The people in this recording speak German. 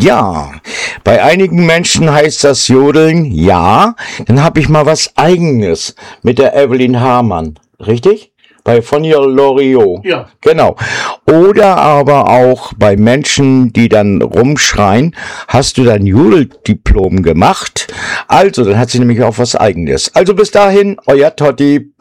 Ja, bei einigen Menschen heißt das Jodeln, ja. Dann habe ich mal was Eigenes mit der Evelyn Hamann, richtig? Bei Fonja Loriot. Ja. Genau. Oder aber auch bei Menschen, die dann rumschreien, hast du dein Jodeldiplom gemacht? Also, dann hat sie nämlich auch was Eigenes. Also bis dahin, euer Totti.